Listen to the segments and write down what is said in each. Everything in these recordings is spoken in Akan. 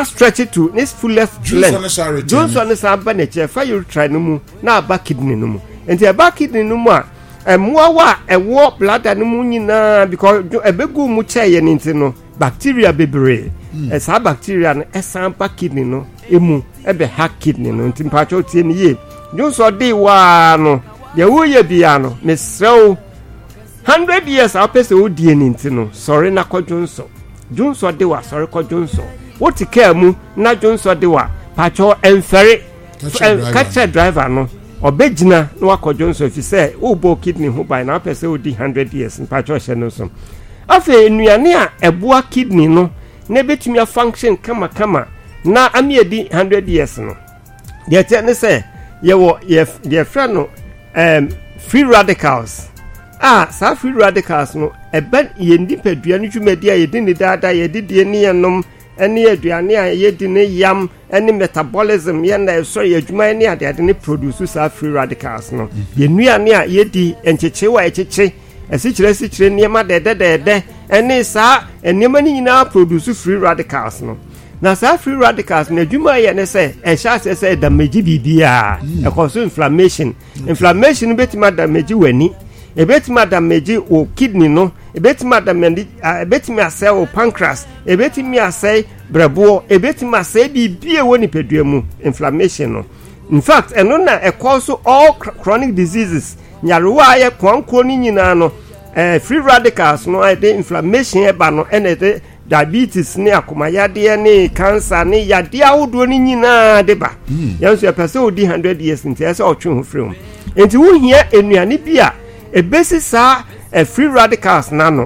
na stretch it to its fullest length Johnson is abanache fa you try no mu na aba kidney no mu enti aba kidney no mu a muawa ewo bladder no mu nyina because ebegu mu cheye ni nti no bacteria bebre esa bacteria no esan ba kidney no emu ebe ha kidney no nti mpacho tie ni ye Johnson dey wa no ye wo ye bia no mesrew 100 years apese odie ni nti no sorry na ko Johnson dey wa sorry ko Johnson what care mu na Johnson dey wa pacho enfere catch driver no obegina no akọ Johnson fi say o bo kidney ho by na apese odi 100 years pacho hye no so afa enuane a eboa kidney no na betumi a function kama na amiedi 100 years no de tell say ye friend no free radicals sa free radicals no ebe ye ndipadua no dwumadi a ye di ni dada ye di die ni enom ene aduane a ye di ne yam ene metabolism ye na so ye adwuma ene ade ne produce sa free radicals no ye nuane a ye di enchechewa echeche esichire niema de ene sa enema ni nyina produce free radicals no na sa free radicals na adwuma ye ne se e sha se damage bibia e cause inflammation betima damage wani ebetima damage o kidney no ebetima damage ebetima asay o pancreas ebetima asay brebo ebetima asay bibie woni pedua mu inflammation no in fact eno na e cause all chronic diseases nyarewa ye kwankwo ni nyina no free radicals no e de inflammation e ba no ene de diabetes ni akomayade ni cancer ni yade awodo ni nyina de ba yanso e pese odi 100 years nti ese otwe ho free enti wo hia enuane bia ebesi sa free radicals nano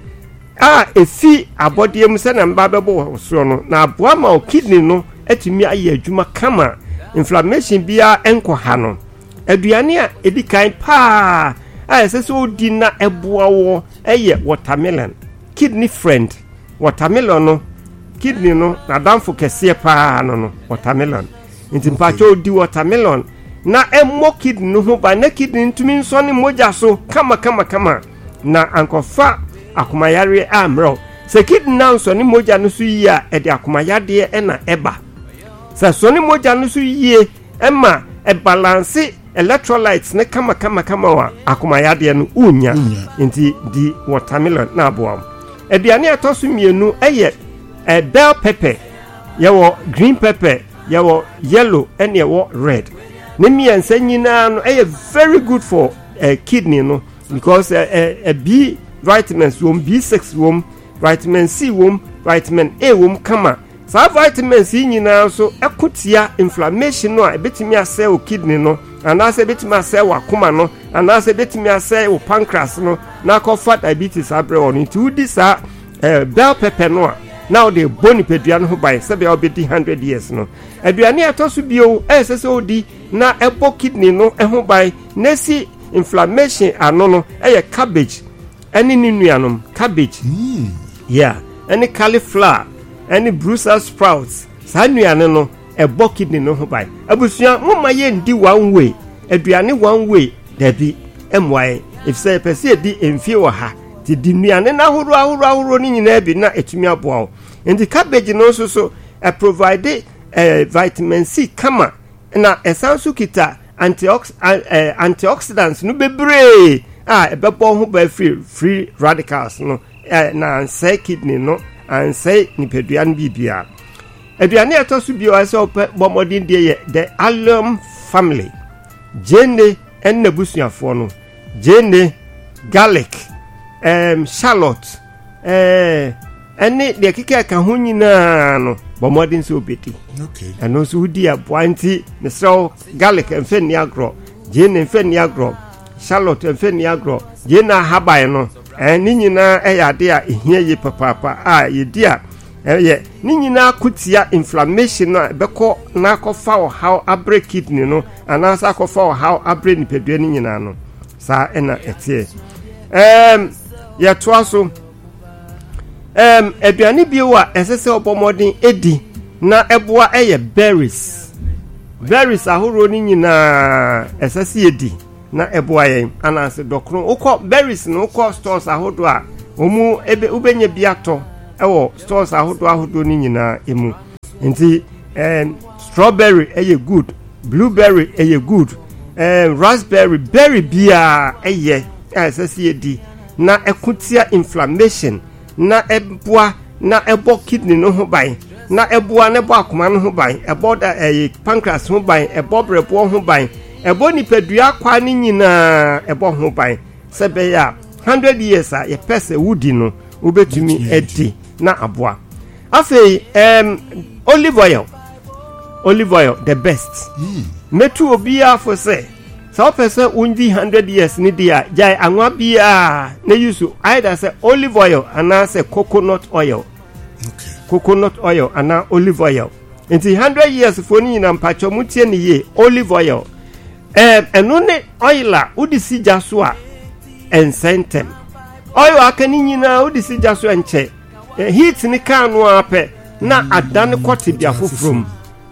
efi abodiem se na mba bebo so no na aboa ma o kidney no atumi aye adwuma kama inflammation bia enko ha no aduane a edikan pa eseso di na eboa wo eye watermelon kidney friend watermelon no kidney no na damfo kese pa no watermelon nti mpacho di watermelon na emmo kidney no ho ba na kidney ntumi nso ne moja so kama na ankofa akomayare amro se kidney na nso ne moja no so yi a ede akomayade e na eba se so ne moja no so yi ema e balance electrolytes ne kama wa akomayade no unya nti di watermelon na aboam aduane atoso mienu eye bell pepper yawo green pepper yawo yellow and yawo red ne miensa nyina no very good for kidney no because B vitamins wom B6 wom vitamin C wom vitamin A wom kama sa vitamins nyina so ekotia inflammation no a betimi asɛ o kidney no anase betimi asɛ wa koma no anase betimi asɛ o pancreas no na kofa diabetes abre on nti udi sa bell pepper no a now the boni pedua no ho by sebe obedi 100 years no aduane atoso bio esese odi na ebo kidney no ho by nesi inflammation ano no cabbage any nuanom cabbage yeah any cauliflower any Brussels sprouts sa nuane no ebo kidney no ho by abusua moma ye ndi one way aduane one way there be emwai if say person di emfie wo ha ti di nuane na horo ni nyina bi na etumi aboa and the cabbage no so provide vitamin C kama na esansu kita antioxidants no bebre ebebo ho ba free radicals no na say kidney no and say nipedua no bibia aduane atoso bio ase bomodin de the allium family jene en nabusuafo no jene garlic shallot ene de kika ka ho nyina no bomodin so obeti okay and also udi aboanti ne so garlic enfeni agro jene enfeni agro shallot enfeni agro jene habai no ni nyina yade a ehia yi papa yedi a ye ni nyina kutia inflammation no beko na akofa o how abre kidney no anasa akofa o how abre nipedua ni nyina no sa ena etie ya toaso aduane biwa esese obomodin edi na eboa berries ahoro ni nyina esese edi na eboa yen anase dokro ukọ berries no ukọ stores ahodo a omu ube ubenya biato ewo stores ahodo ni nyina emu nti strawberry eye good, blueberry eye good, raspberry berry bia eye asasi edi na ekutia inflammation na eboa na ebo kidney no ho ban na eboa na ebo akoma no ho ban ebo da pancreas ho ban ebo brebo ho ban ebo nipadua kwa ni nyina ebo ho ban sebe ya 100 years a ye pese wudi no obetumi edi na aboa afei olive oil the best metu obia for say so person undi 100 years ni dia jai anwa bia na use either say olive oil and say coconut oil. Okay. Coconut oil and olive oil. Inti 100 years for ni na mpacho mutie ni ye olive oil. Eno ne oil a udi si jaso a ensentem. Oil akani nyina udi si jaso enche. Heat ni kanu ape na adane kwoti bia fofrom.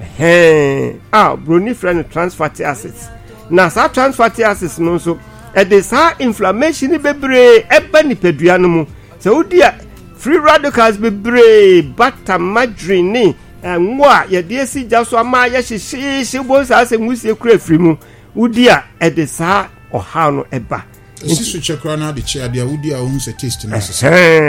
Broni friend trans fatty acids. Na sa trans fatty acids no so de sa inflammation bebre eba ni pedua no mu se odia free radicals bebre bata margarine nwa ye de si jaso ama ye hyehyehye bo sa se ngusie kura free mu odia de sa oha no eba sisu chekra na de chia de odia ohun se taste no se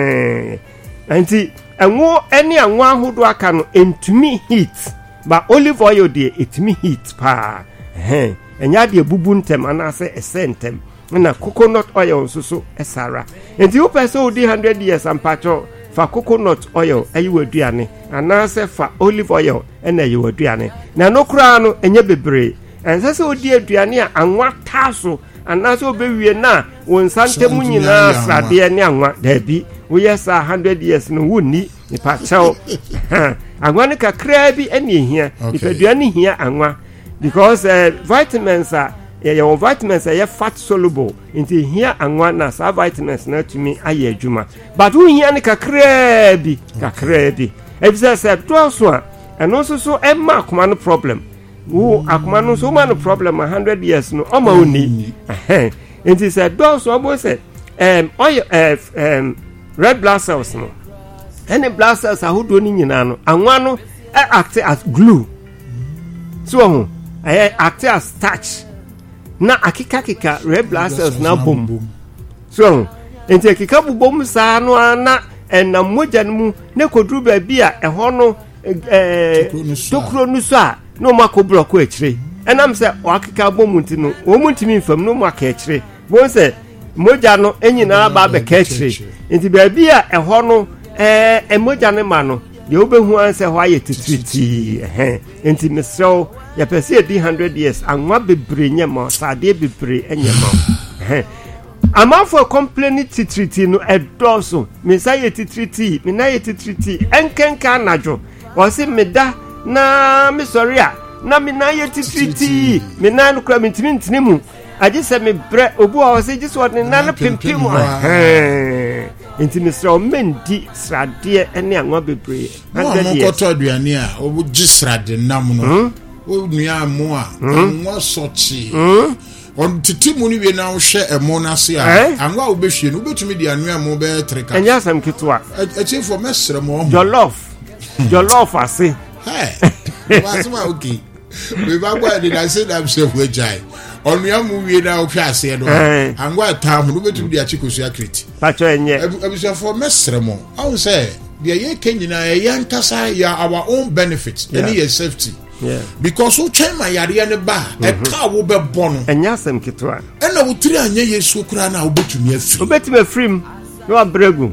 anti enwo eni anwa ahodo aka no entumi heat ba olive oil de etumi heat pa enya de bubu ntem anase esentem na coconut oil so esara enti u pese odi 100 years ampacho fa coconut oil ayi waduane anase fa olive oil ena ayi waduane na no kura no enye bebre ensese odi aduane a anwa taso anase obewie na wonsantem nyina srade ne anwa dabi wo yesa 100 years no wonni ni pacho anwa ne kakra bi ene hia ipaduane hia anwa because vitamins are your vitamins are fat soluble into here anwa na sa vitamins na to me aye adwuma but who here ne kakra bi ebisa say to so and also so emma akoma no problem wo akoma no so man no problem 100 years no o ma oni into say do so bo say oil red blood cells no any blood cells ahodo ni nyina no anwa no act as glue so act as starch na akika red blood cells na bom so enti akika bom sa no na na moja mu ne kodru ba bi a eho no tokro nu so a no makobro ko akire enam se o akika bom nti no o muntimi mfam no maka akire bo se moja no enyina ba be ka akire enti ba bi a eho no moja ne ma no de obehu anse ho aye titriti enti mesrew ya pese di 100 years anwa bebre nyema sade bebre enyema amafo complain titriti no edoso me say titriti me na titriti enkenka najo wo se meda na me sorry a na me na titriti me na no kra me ntimi mu aje se me bre obu wo se just what na na pimpim enti mesrew mendi srade ene anwa bebre 100 years ko to aduane a obu gisrade nam no o nua mo a nwa sochi on titi mu ni we na wo hwe emo na se a anwa wo behwe no betumi di anua mo be treka enya sam kitwa achefo mesre mo jollof ase wasuma okay we ba gba di na se na se we jai onua mu we na wo hwe ase no anwa tam no betumi di achikosu akriti pacho enye abisafo mesre mo awu se dia ye kenyina ye nkasa ya our own benefit any your safety. Yeah. Because who train my area ne ba e ka wo be bono enya sem kitwa e na wo tiri anya yesu kura na obetumi afiri obetumi afrim no abregu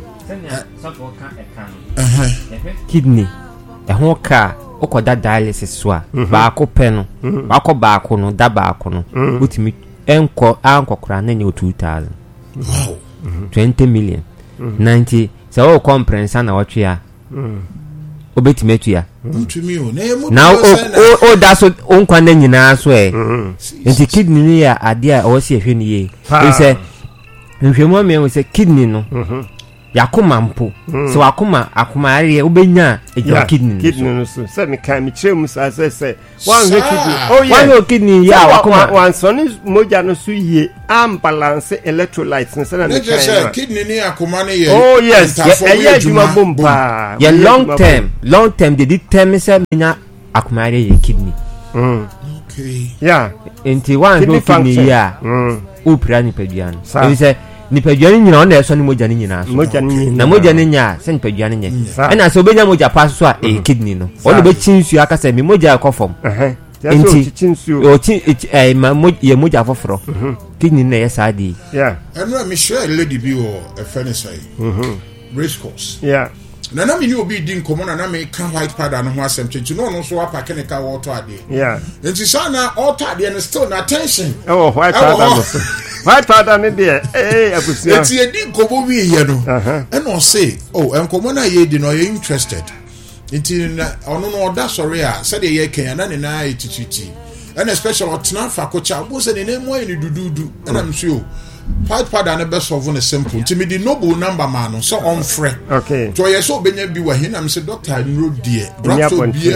kidney e ho ka okoda dialysis so a baako pe no baako no da baako no otimi anko kura na nye 2000 wow 20 million 90 so o comprensa na watwe a obetime tuya now o da so onkwa na nyina so enti kidney ni ya ade a o se ehwe ni ye e se nhwemu me we se kidney no yakoma mpo so akoma are obenya ejo kidney no so say me kan me chere musa say one kidney one kidney ya wakoma one son moja no so yie am balance electrolytes no say na me kan kidney ni akoma ne ye oh yes ya juma bomba ya long term they determine say menya akoma are ye kidney okay yeah enti one kidney ya upra ni peduan so say nipadua nyina on na so ni moja ni nyina so na moja ni nya se nipadua ni nye na so obenya moja pass so a kidney no on be chinsu aka se mi moja akofom enti o ye moja foforo kidney na yesadi yeah enu me share lady bi o a fenisai race course yeah na me ni obi di nkomo na me kan white powder no ho asem chinchi no so apa chemical water ade yeah enti sana water ade and still na attention white powder white powder ne de abusia enti e di nkomo wi ye no and o say nkomo na ye di no you interested enti ono no oda sorry a said ye kan na ne na etititi and especially otna fa kocha bo se ne nemo ye ni dududu and am sure white powder na best of one simple nti me di noble number man no so on frɛ okay so ye so benya bi wa hin am say doctor no die doctor bi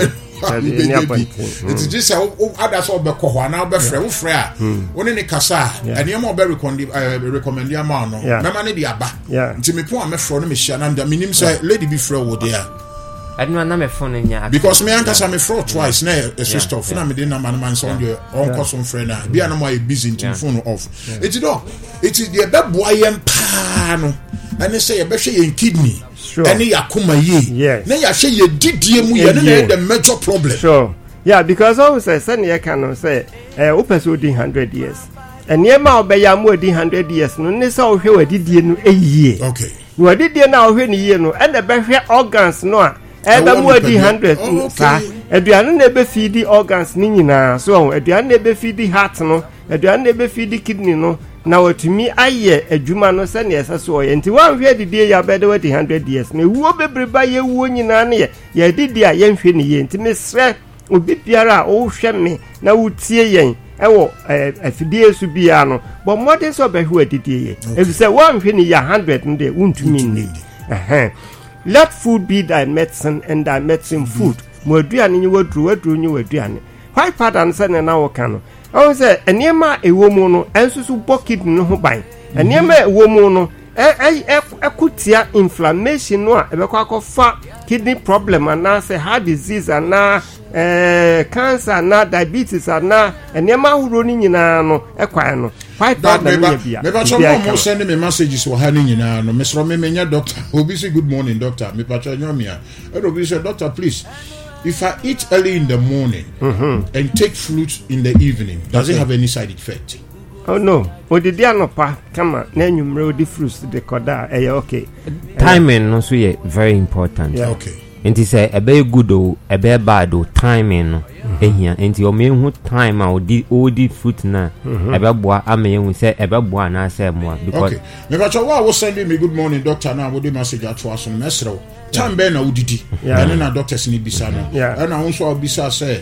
it's just other so be ko ho na be frɛ wo frɛ a woni ne kasa and you mo be recommend ya ma no mema ne di aba nti me po am frɛ no me hia na me nim say lady bi frɛ wo there I don't know my phone nya because me ankasa me fraud twice na a sister of na me dey na man so on the on some friend na bia na my busy into phone off it do it is the beboa yem pa no and say ye be hwe ye kidney and yakoma ye na ya hwe ye didie mu ye na the major problem sure yeah because always say na ye can say opeso di 100 years and ye ma obeya mu di 100 years no ne say o hwe wadidie no eyie okay wadidie na o hwe ne yie no and the be hwe organs no a ebe mu di 100 sa aduane na ebe feed organs ni nyina so aduane na ebe feed heart no aduane na ebe feed kidney no na watumi aye adwuma no se na esa so ye nti wan hwe didie ya bede wadi 100 years na wuo bebreba ye wuo nyina na ye didie a ye nhwe ne ye nti mesre obi biara o hwe me na wutie yen ewo afidie su bia no but modern so be hwe didie ye if say wan hwe ne ya 100 nde untumi ni let food be thy medicine and thy medicine food mo aduane nyi wadru nyi waduane white powder nse na wo kan no o say eniema ewomu no ensusu bucket no ho ban eniema ewomu no ekutia inflammation no a ebekwa akofa kidney problem and say heart disease and cancer na diabetes and eniema huro ni nyina no ekwan no white powder no bia me ba chomo mo send me messages wo ha ni nyina no me sro me menya doctor obi say good morning doctor me pa cho nyomia obi say doctor please if I eat early in the morning and take fruit in the evening, does it have any side effect? Oh no. Odidi anopa kama na enwumre odi fruits de koda okay. Timing no so ye very important. Yeah. Okay. Enti say ebe good o ebe bad o timing no ehia enti o me hu time a odi fruit na ebe boa ama ye hu say ebe boa na say moa because okay. Me ba cho wa wo send me good morning doctor na wo dey message at us on mesro. Time be na udidi and na doctors ni bisa no and na won so bisa say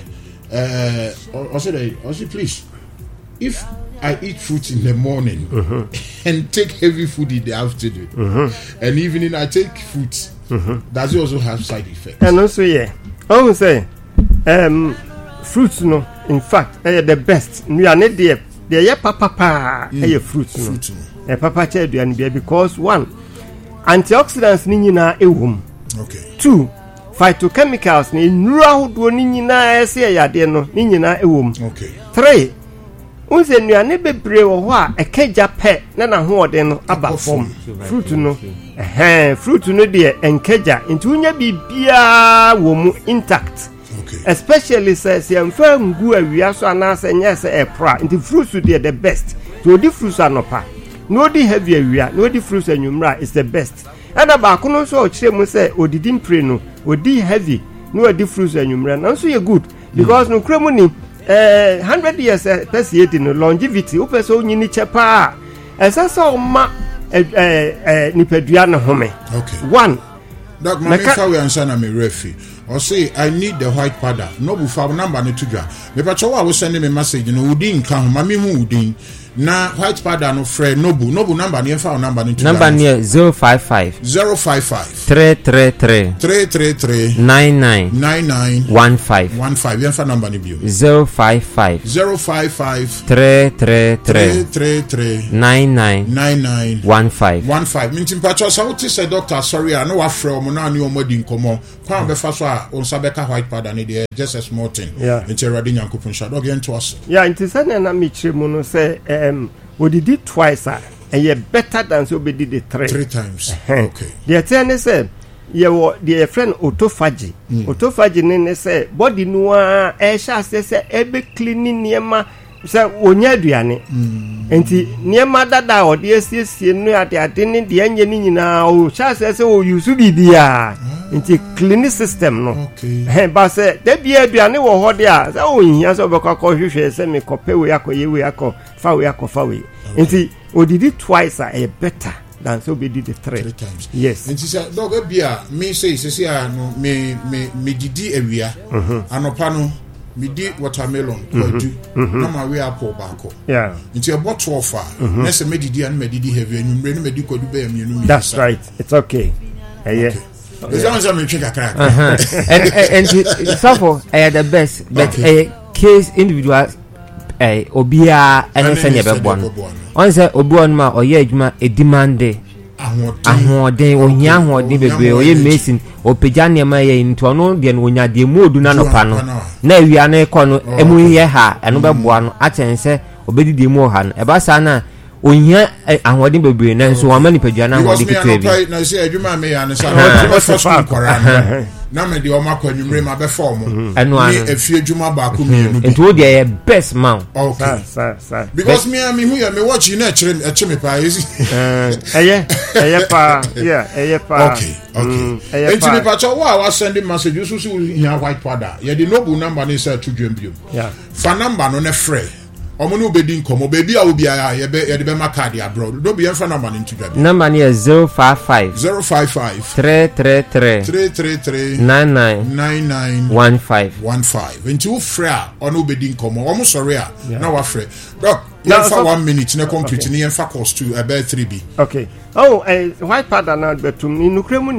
also please if I eat fruit in the morning and take heavy food in the afternoon and evening I take fruit does it also have side effects? And also I will say fruits no in fact the best we are not there they papa fruits no papa che aduan bia because one antioxidants ni nyina ewom. Okay. 2 phytochemicals ni nura hodo ni nyina ese yade no ni nyina ewom. Okay. 3 unse nuane bebre wo ho a ekeja pe na ho ode no aba form fruit no fruit no de enkeja nti unya bibia wo mu intact. Okay. Especially says yamfa ngu awia so anase nyese epra nti fruits de the best to di fruits anopa no di heavy awia no di fruits anwumra is the best. And about no so chemu say odidi mpre no odi heavy no odi fruits anwumra na so ye good because no kremu ni 100 years person no longevity o person nyini chepa esasa ma nipadua na home. Okay. One that man we answer na me refi or say I need the white powder no bu fa number no tudwa me pa cho wa wo send me message no udin kan ma me hu udin na white powder no frɛ nobu number ne fa number ne number ne 055 333 99 15 yɛn fa number ne bio 055 333 99 15 minti mpacho sa wuti se doctor sorry a no wa frɛ omo na ne omo di nkomo kwa be fa so a onsa beka white powder ne dey just a small thing nti erade nyankopon sha dog yen to us nti se na me kire mu no se odidi twice a better than so be did 3 times okay the ten say your friend autophagy ne say body no a sha say ebe cleaning niema say onya aduane enti niema dada o de asiesie no ade ne de anye ni nyina o sha say o use bibia enti cleaning system no ba say de bia aduane wo ho de a say o hia say obekọ hwehwe say me kope we akọ fa we enti odidi twice a better than so be did 3 times yes enti say dog bia me say no me didi awia anopa no me di watermelon kwadu na ma we apple bako nti e bottle of na say me didi and me didi heavy anumre no me di kwadu be amienu that's right it's okay yeah it's also me check crack and so the best but case individual obia anything you be born on say obi on ma oye adwuma e demand ahoden ohia ahoden bebe oye medicine opegya niam ye nti ono de no onya de modu na no pa no na awia na ekọ no emu ye ha eno be boa no atense obedi de mu ha no e ba sa na ohia ahoden bebe na so wama ni pegya na ahoden kitwe bi na say adwuma me ya ne sa na me de o makọ nwumre ma be form eno ni afie adwuma ba ko mienu nti wo de best man okay sir because me hu ya me watch na eche me pa ezi eye pa okay enti me pa cho wa send message so here white powder ye the noble number ni say to dwembio fa number no ne frɛ omo no obedi nkomo baby a obi a ye de be makadi abroad do be en fa number ni ntudwabi number ni 055 333 99 15 enti wo frɛ a ono obedi nkomo omo sorry a na wa frɛ doc ya fa 1 minute na complete ni en fa cost to about 3b okay white powder na betum ni nukremu